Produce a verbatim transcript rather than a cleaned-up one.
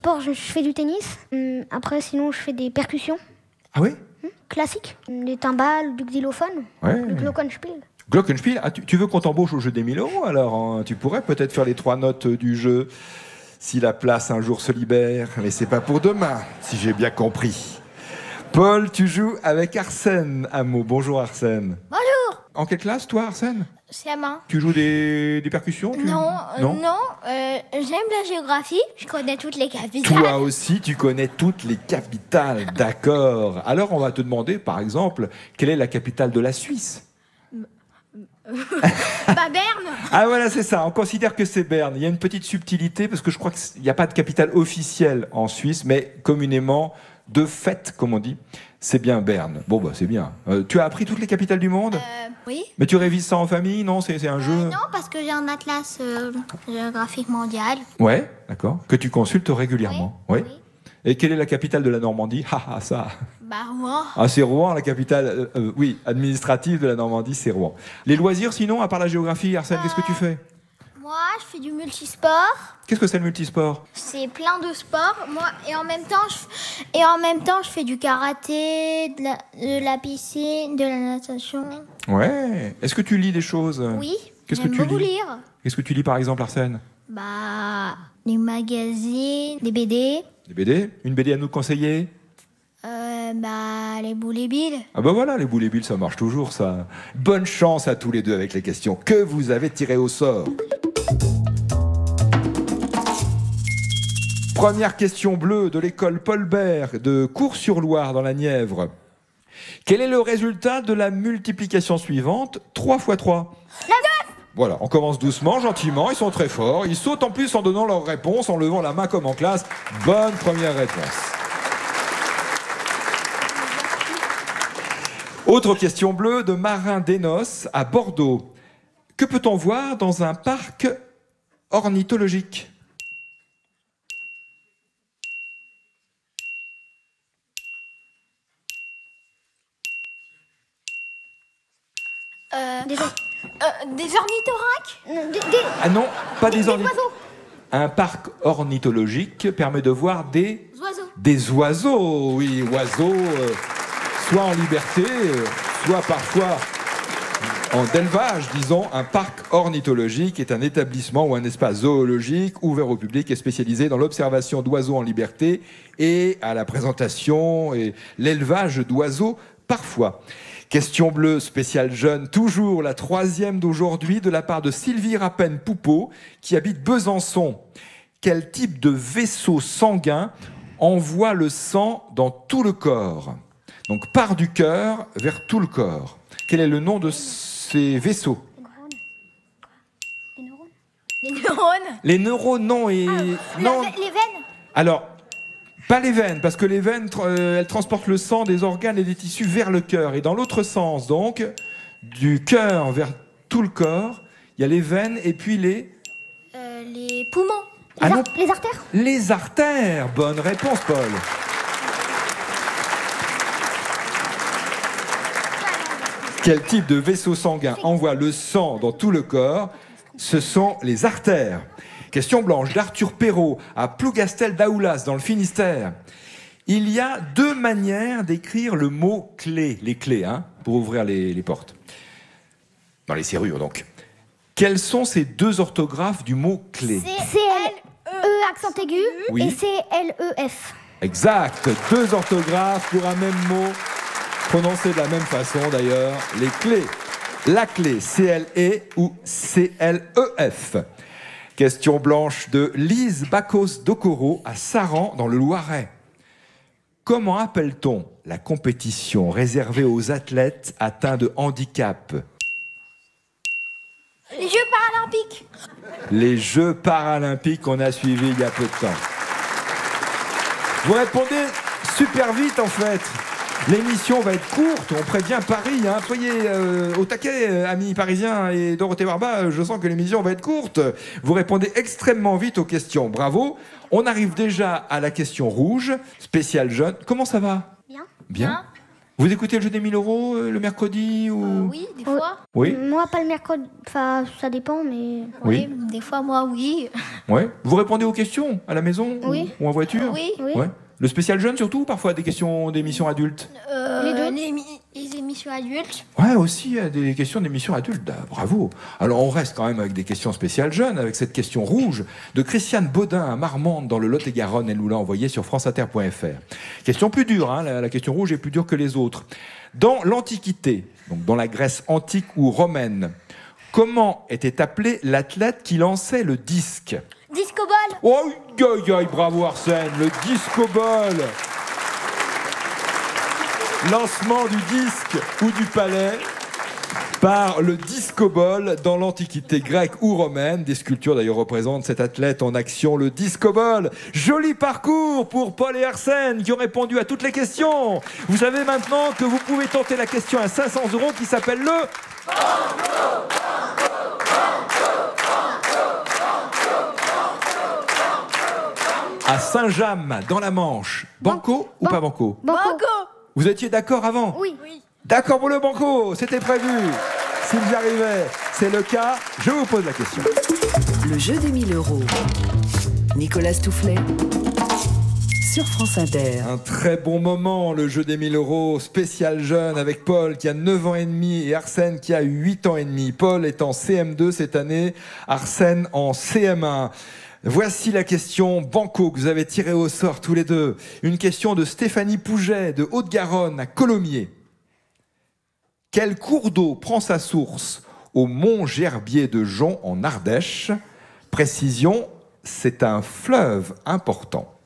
Sport, je, je fais du tennis. Hum, Après, sinon, je fais des percussions. Ah oui? Hum, Classiques. Des timbales, du xylophone, Ouais. du glockenspiel. Glockenspiel, ah, tu, tu veux qu'on t'embauche au jeu des mille euros alors hein? Tu pourrais peut-être faire les trois notes du jeu si la place un jour se libère, mais c'est pas pour demain, si j'ai bien compris. Paul, tu joues avec Arsène Amo. Bonjour Arsène. Bonjour. En quelle classe toi Arsène? C'est à main. Tu joues des, des percussions tu... Non, euh, non, non euh, j'aime la géographie, je connais toutes les capitales. Toi aussi, tu connais toutes les capitales, d'accord. Alors on va te demander par exemple, quelle est la capitale de la Suisse? Bah Berne. Ah voilà, c'est ça, on considère que c'est Berne. Il y a une petite subtilité parce que je crois qu'il n'y a pas de capitale officielle en Suisse, mais communément, de fait, comme on dit, c'est bien Berne. Bon bah c'est bien. Euh, tu as appris toutes les capitales du monde? Euh, oui. Mais tu révises ça en famille? Non, c'est c'est un jeu? Euh, non, parce que j'ai un atlas euh, géographique mondial. Ouais, d'accord. Que tu consultes régulièrement? Oui. Oui. Et quelle est la capitale de la Normandie? Ah ah, ça. Bah Rouen. Ah, c'est Rouen, la capitale, euh, euh, oui, administrative de la Normandie, c'est Rouen. Les loisirs, sinon, à part la géographie, Arsène, Euh, qu'est-ce que tu fais? Moi, je fais du multisport. Qu'est-ce que c'est le multisport? C'est plein de sports. Moi, et en même temps, je, et en même temps, je fais du karaté, de la, de la piscine, de la natation. Ouais. Est-ce que tu lis des choses? Oui. Qu'est-ce que j'aime tu beaucoup lis? lire. Qu'est-ce que tu lis par exemple, Arsène? Bah, des magazines, des B D. Des B D? Une B D à nous conseiller? Euh, bah, les boules et billes. Ah bah voilà, les boules et billes, ça marche toujours, ça. Bonne chance à tous les deux avec les questions que vous avez tirées au sort. Première question bleue de l'école Paul Bert de Cours-sur-Loire dans la Nièvre. Quel est le résultat de la multiplication suivante? trois fois trois. Voilà, on commence doucement, gentiment, ils sont très forts. Ils sautent en plus en donnant leur réponse, en levant la main comme en classe. Bonne première réponse. Autre question bleue de Marin Dénos à Bordeaux. Que peut-on voir dans un parc ornithologique? Euh, Des, euh, des ornithorynques. euh, des, des- Ah non, pas des, des orni- oiseaux. Un parc ornithologique permet de voir des, Oiseaux. des oiseaux. Oui, oiseaux, euh, soit en liberté, euh, soit parfois en d'élevage, disons. Un parc ornithologique est un établissement ou un espace zoologique ouvert au public et spécialisé dans l'observation d'oiseaux en liberté et à la présentation et l'élevage d'oiseaux parfois. Question bleue spéciale jeune, toujours la troisième d'aujourd'hui de la part de Sylvie Rappen-Poupeau qui habite Besançon. Quel type de vaisseau sanguin envoie le sang dans tout le corps? Donc part du cœur vers tout le corps. Quel est le nom de ces vaisseaux? Des neurones. Les neurones. Les neurones, non. Et... non. La- les veines. Alors, pas les veines, parce que les veines, euh, elles transportent le sang des organes et des tissus vers le cœur. Et dans l'autre sens, donc, du cœur vers tout le corps, il y a les veines et puis les... Euh, les poumons. Ah Les, non, ar- les artères. les artères. Bonne réponse, Paul. Quel type de vaisseau sanguin envoie le sang dans tout le corps? Ce sont les artères. Question blanche d'Arthur Perrault à Plougastel-Daoulas dans le Finistère. Il y a deux manières d'écrire le mot clé, les clés, hein, pour ouvrir les, les portes. Dans les serrures, donc. Quelles sont ces deux orthographes du mot clé? C L E accent aigu Oui. et C L E F. Exact, deux orthographes pour un même mot, prononcé de la même façon d'ailleurs, les clés. La clé, C L E ou C L E F. Question blanche de Lise Bacos-Docoro à Saran dans le Loiret. Comment appelle-t-on la compétition réservée aux athlètes atteints de handicap? Les Jeux paralympiques. Les Jeux paralympiques qu'on a suivis il y a peu de temps. Vous répondez super vite en fait. L'émission va être courte, on prévient Paris, hein. Soyez euh, au taquet, euh, amis parisiens et Dorothée Barba, je sens que l'émission va être courte. Vous répondez extrêmement vite aux questions, bravo. On arrive déjà à la question rouge, spéciale jeune. Comment ça va? Bien. Bien. Vous écoutez le jeu des mille euros euh, le mercredi ou... Euh, oui, des fois. Oui. Moi, pas le mercredi. Enfin, ça dépend, mais. Oui. Oui, des fois, moi, oui. Ouais. Vous répondez aux questions à la maison ou- Oui. ou en voiture? Oui. Oui. Ouais. Le spécial jeune surtout, ou parfois des questions d'émissions adultes? Euh, Les deux. les, les émissions adultes. Ouais, aussi il y a des questions d'émissions adultes. Ah, bravo. Alors on reste quand même avec des questions spéciales jeunes, avec cette question rouge de Christiane Baudin à Marmande dans le Lot-et-Garonne. Elle nous l'a envoyée sur franceinter point f r. Question plus dure, hein, la, la question rouge est plus dure que les autres. Dans l'Antiquité, donc dans la Grèce antique ou romaine, comment était appelé l'athlète qui lançait le disque? Disco ball. Oh, aïe, aïe, bravo Arsène, le disco ball. Lancement du disque ou du palais par le disco ball dans l'Antiquité grecque ou romaine. Des sculptures d'ailleurs représentent cet athlète en action, le disco ball. Joli parcours pour Paul et Arsène qui ont répondu à toutes les questions. Vous savez maintenant que vous pouvez tenter la question à cinq cents euros qui s'appelle le... À Saint-James, dans la Manche. Banco ou pas banco? Banco. Vous étiez d'accord avant? Oui. Oui. D'accord pour le banco, c'était prévu. S'il y arrivait, c'est le cas. Je vous pose la question. Le jeu des mille euros. Nicolas Toufflet sur France Inter. Un très bon moment, le jeu des mille euros spécial jeune avec Paul qui a neuf ans et demi et Arsène qui a huit ans et demi. Paul est en C M deux cette année, Arsène en C M un. Voici la question banco que vous avez tirée au sort tous les deux. Une question de Stéphanie Pouget de Haute-Garonne à Colomiers. Quel cours d'eau prend sa source au mont Gerbier de Jonc en Ardèche? Précision, c'est un fleuve important.